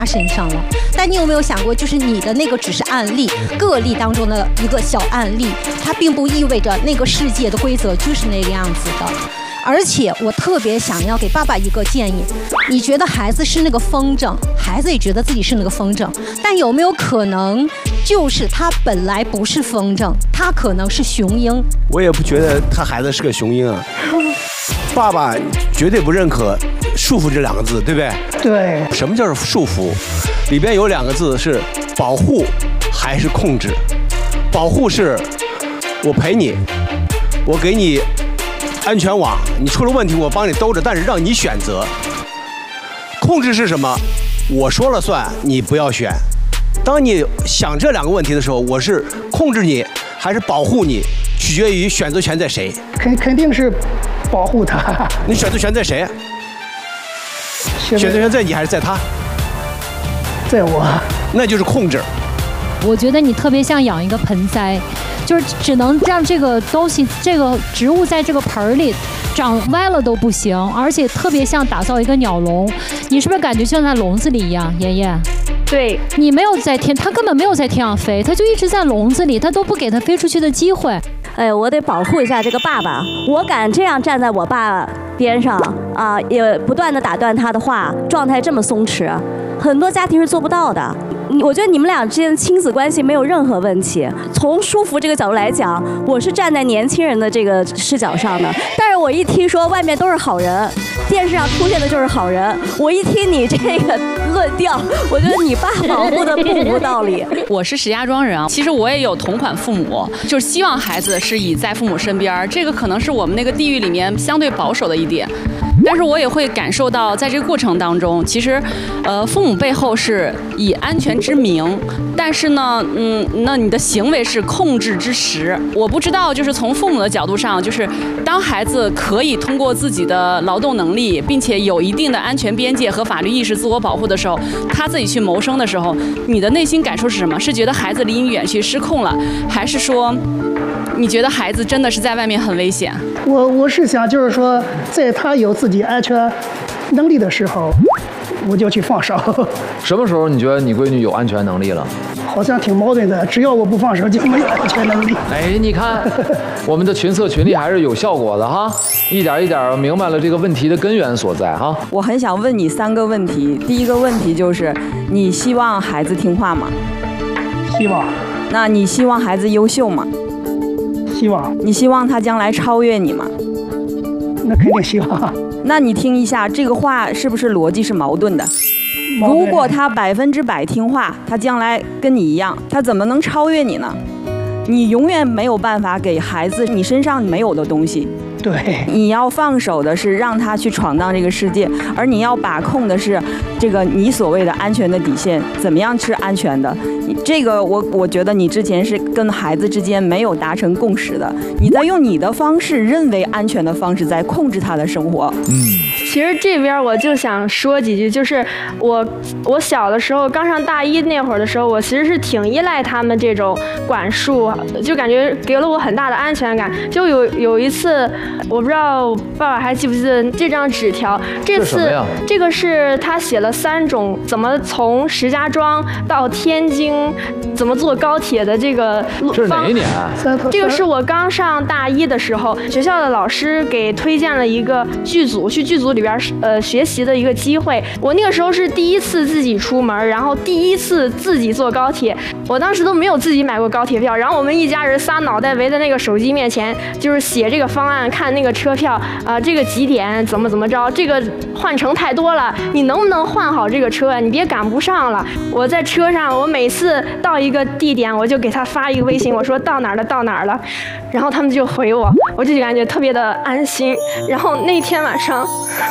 身上了。但你有没有想过，就是你的那个只是案例，个例当中的一个小案例，它并不意味着那个世界的规则就是那个样子的。而且我特别想要给爸爸一个建议，你觉得孩子是那个风筝，孩子也觉得自己是那个风筝，但有没有可能就是他本来不是风筝，他可能是雄鹰？ 我也不觉得他孩子是个雄鹰啊。爸爸绝对不认可束缚这两个字，对不对？ 对。 什么叫做束缚？里边有两个字是保护还是控制？保护是我陪你，我给你安全网，你出了问题我帮你兜着，但是让你选择。控制是什么？我说了算，你不要选。当你想这两个问题的时候，我是控制你还是保护你，取决于选择权在谁。 肯定是保护他。 你选择权在谁？选择权在你还是在他？ 在我。 那就是控制。 我觉得你特别像养一个盆栽，就是只能让这个东西、这个植物在这个盆里长歪了都不行，而且特别像打造一个鸟笼。你是不是感觉像在笼子里一样，妍妍？ 对， 你没有在天，它根本没有在天上飞，它就一直在笼子里，它都不给它飞出去的机会。 哎，我得保护一下这个爸爸，我敢这样站在我爸边上啊，也不断的打断他的话，状态这么松弛，很多家庭是做不到的。我觉得你们俩之间的亲子关系没有任何问题。从舒服这个角度来讲，我是站在年轻人的这个视角上的。但是我一听说外面都是好人，电视上出现的就是好人，我一听你这个论调，我觉得你爸保护的不无道理。 我是石家庄人啊，其实我也有同款父母，就是希望孩子是以在父母身边，这个可能是我们那个地域里面相对保守的一点。但是我也会感受到，在这个过程当中，其实，父母背后是以安全之名，但是呢，那你的行为是控制之实。我不知道，就是从父母的角度上，就是当孩子可以通过自己的劳动能力，并且有一定的安全边界和法律意识、自我保护的时候，他自己去谋生的时候，你的内心感受是什么？是觉得孩子离你远去、失控了，还是说？你觉得孩子真的是在外面很危险？ 我是想，就是说，在他有自己安全能力的时候，我就去放手。 什么时候你觉得你闺女有安全能力了？ 好像挺矛盾的，只要我不放手，就没有安全能力。 哎，你看，我们的群策群力还是有效果的哈，一点一点明白了这个问题的根源所在哈。 我很想问你3个问题，第一个问题就是，你希望孩子听话吗？ 希望。 那你希望孩子优秀吗？ 希望。 你希望他将来超越你吗？ 那肯定希望。 那你听一下，这个话是不是逻辑是矛盾的？如果他100%听话，他将来跟你一样，他怎么能超越你呢？你永远没有办法给孩子你身上没有的东西。 对， 你要放手的是让他去闯荡这个世界，而你要把控的是这个你所谓的安全的底线，怎么样是安全的？这个我觉得你之前是跟孩子之间没有达成共识的，你在用你的方式认为安全的方式在控制他的生活。 其实这边我就想说几句，就是我小的时候刚上大一那会儿的时候，我其实是挺依赖他们这种管束，就感觉给了我很大的安全感。就有一次，我不知道爸爸还记不记得这张纸条？这个是他写了3种怎么从石家庄到天津怎么坐高铁的这个路。 这是哪一年？ 这个是我刚上大一的时候，学校的老师给推荐了一个剧组，去剧组里边学习的一个机会。我那个时候是第一次自己出门，然后第一次自己坐高铁。我当时都没有自己买过高铁票，然后我们一家人仨脑袋围在那个手机面前，就是写这个方案，看那个车票这个几点怎么着，这个换乘太多了，你能不能换好这个车？你别赶不上了。我在车上，我每次到一个地点，我就给他发一个微信，我说到哪儿了，到哪儿了，然后他们就回我，我就感觉特别的安心。然后那天晚上，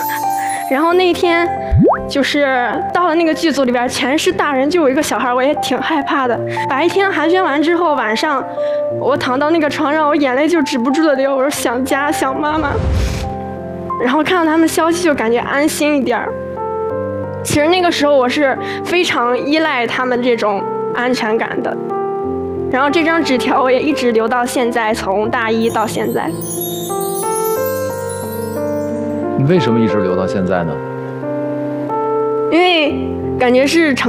就是到了那个剧组里边，全是大人，就有一个小孩，我也挺害怕的。白天寒暄完之后，晚上我躺到那个床上，我眼泪就止不住的流，我说想家想妈妈。然后看到他们消息就感觉安心一点。其实那个时候我是非常依赖他们这种安全感的。然后这张纸条我也一直留到现在，从大一到现在。 你为什么一直留到现在呢？ 因为感觉是成